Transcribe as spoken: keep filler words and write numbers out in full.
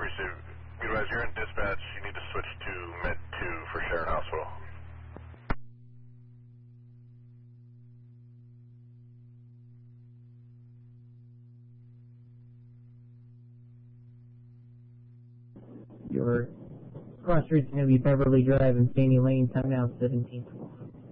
Receive. Guys, you're in dispatch. You need to switch to Med two for Sharon Hospital. Your cross street's going to be Beverly Drive and Fannie Lane, timeout seventeen.